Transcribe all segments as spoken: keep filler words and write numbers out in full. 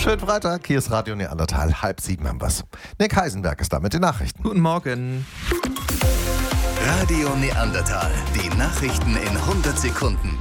Schönen Freitag, hier ist Radio Neandertal, halb sieben haben wir's. Nick Heisenberg ist da mit den Nachrichten. Guten Morgen. Radio Neandertal, die Nachrichten in hundert Sekunden.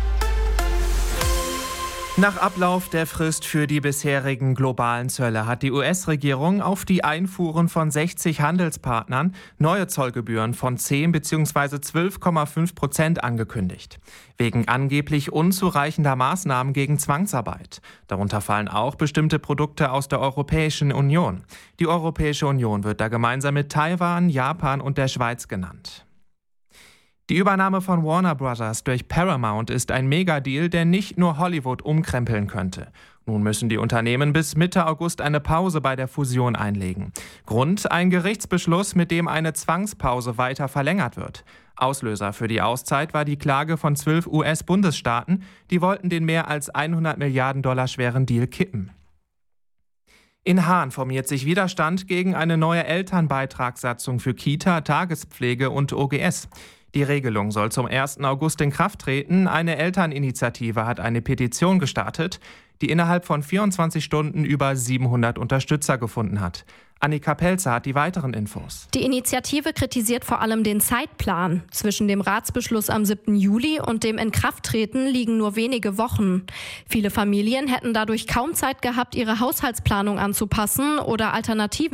Nach Ablauf der Frist für die bisherigen globalen Zölle hat die U S-Regierung auf die Einfuhren von sechzig Handelspartnern neue Zollgebühren von zehn bzw. zwölf Komma fünf Prozent angekündigt. Wegen angeblich unzureichender Maßnahmen gegen Zwangsarbeit. Darunter fallen auch bestimmte Produkte aus der Europäischen Union. Die Europäische Union wird da gemeinsam mit Taiwan, Japan und der Schweiz genannt. Die Übernahme von Warner Bros. Durch Paramount ist ein Megadeal, der nicht nur Hollywood umkrempeln könnte. Nun müssen die Unternehmen bis Mitte August eine Pause bei der Fusion einlegen. Grund: ein Gerichtsbeschluss, mit dem eine Zwangspause weiter verlängert wird. Auslöser für die Auszeit war die Klage von zwölf U S-Bundesstaaten, die wollten den mehr als hundert Milliarden Dollar schweren Deal kippen. In Haan formiert sich Widerstand gegen eine neue Elternbeitragssatzung für Kita, Tagespflege und O G S. Die Regelung soll zum ersten August in Kraft treten. Eine Elterninitiative hat eine Petition gestartet, die innerhalb von vierundzwanzig Stunden über siebenhundert Unterstützer gefunden hat. Annika Pelzer hat die weiteren Infos. Die Initiative kritisiert vor allem den Zeitplan. Zwischen dem Ratsbeschluss am siebten Juli und dem Inkrafttreten liegen nur wenige Wochen. Viele Familien hätten dadurch kaum Zeit gehabt, ihre Haushaltsplanung anzupassen oder Alternativen